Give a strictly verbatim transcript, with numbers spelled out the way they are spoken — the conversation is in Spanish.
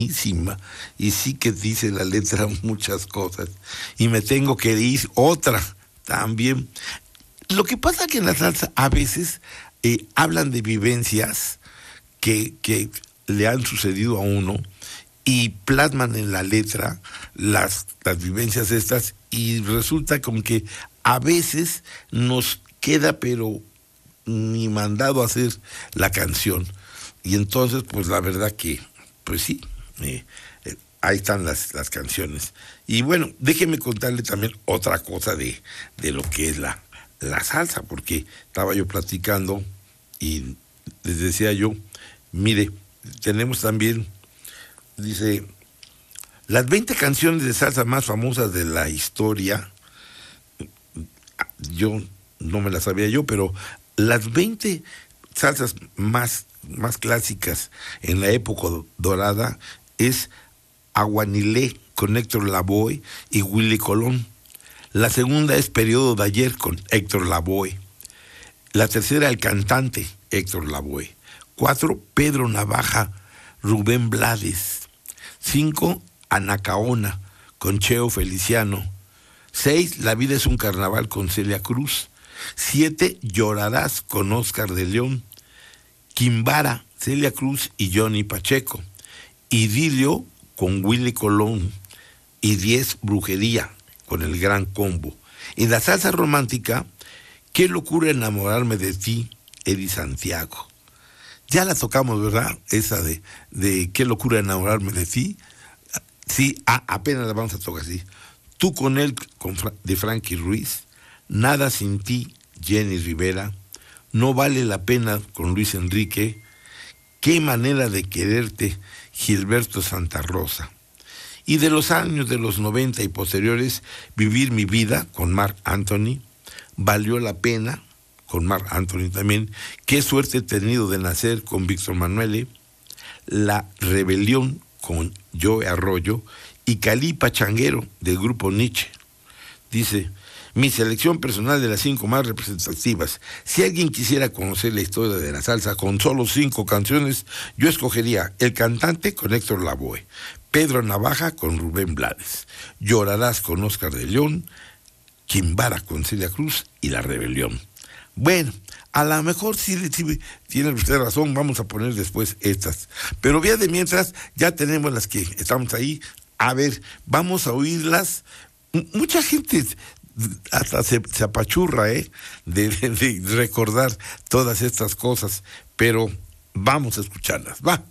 y sí que dice la letra muchas cosas. Y me tengo que ir otra también. Lo que pasa que en la salsa a veces eh, hablan de vivencias que, que le han sucedido a uno y plasman en la letra las, las vivencias estas, y resulta como que a veces nos queda pero ni mandado a hacer la canción. Y entonces pues la verdad que pues sí, eh, eh, ahí están las, las canciones. Y bueno, déjeme contarle también otra cosa de, de lo que es la, la salsa, porque estaba yo platicando y les decía yo, mire, tenemos también, dice, las veinte canciones de salsa más famosas de la historia. Yo no me las sabía yo, pero las veinte salsas más, más clásicas en la época dorada es Aguanilé con Héctor Lavoe y Willy Colón. La segunda es Periodo de Ayer con Héctor Lavoe. La tercera, El Cantante, Héctor Lavoe. Cuatro, Pedro Navaja, Rubén Blades. Cinco, Anacaona con Cheo Feliciano. Seis, La vida es un carnaval con Celia Cruz. Siete, Llorarás con Óscar de León. Quimbara, Celia Cruz y Johnny Pacheco. Idilio con Willy Colón. Y diez, Brujería con el Gran Combo. En la salsa romántica, Qué locura enamorarme de ti, Eddie Santiago. Ya la tocamos, ¿verdad? Esa de, de Qué locura enamorarme de ti. Sí, ah, apenas la vamos a tocar así. Tú con él, con, de Frankie Ruiz. Nada sin ti, Jenny Rivera. No vale la pena, con Luis Enrique. Qué manera de quererte, Gilberto Santa Rosa. Y de los años de los noventa y posteriores, Vivir mi vida, con Marc Anthony. Valió la pena, con Marc Anthony también. Qué suerte he tenido de nacer, con Víctor Manuelle. La rebelión, con Joe Arroyo. Y Calí Pachanguero, del grupo Nietzsche. Dice, mi selección personal de las cinco más representativas. Si alguien quisiera conocer la historia de la salsa con solo cinco canciones, yo escogería El Cantante con Héctor Lavoe, Pedro Navaja con Rubén Blades, Llorarás con Óscar de León, Quimbara con Celia Cruz y La Rebelión. Bueno, a lo mejor sí, sí tiene usted razón, vamos a poner después estas. Pero bien, de mientras ya tenemos las que estamos ahí. A ver, vamos a oírlas. M- mucha gente hasta se, se apachurra, ¿eh? De, de, de recordar todas estas cosas, pero vamos a escucharlas. Va.